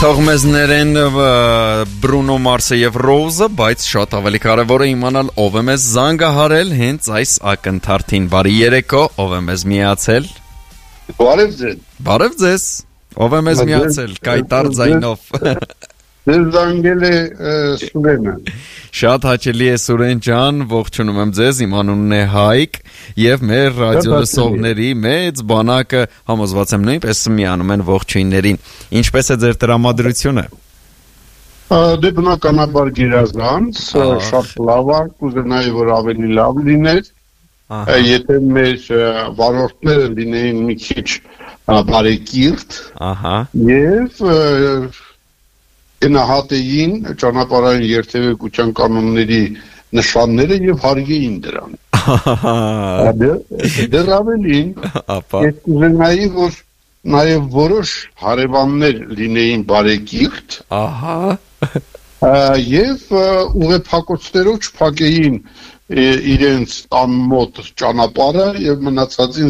Թող մեզ ներեն Բրունո Մարսը եւ Ռոուզը, բայց շատ ավելի կարեւոր է իմանալ ով է մեզ զանգահարել հենց այս ակնթարթին։ Բարի երեկո, ով է մեզ միացել։ Բարև ձեզ։ Բարև ձեզ։ Ով է մեզ միացել կայտար ձայնով։ Ձեզ զանգել է Սուրենը։ Շատ հաճելի է Սուրեն ջան, ողջունում եմ ձեզ, իմ անունն է Հայկ եւ մեր ռադիո լսողների մեծ բանակը համոզված եմ նույնպես միանում են ողջույններին։ Ինչպես է ձեր տրամադրությունը։ Դե բնականաբար գերազանց, շատ լավ է, կուզենայի որ ավելի լավ լիներ։ Եթե մեր վարորդները լինեին մի քիչ բարեկիրթ, եւ գնահատեին ճանապարհային երթևեկության կանոնների նշանները եւ հարգեին դրան։ Դեռ ավելին, ես կուզենայի որ նաեւ որոշ հարևաններ լինեին բարեկիրթ, եւ ուղեփակոցներով չփակեին իրենց տան մոտ ճանապարհը եւ մնացածին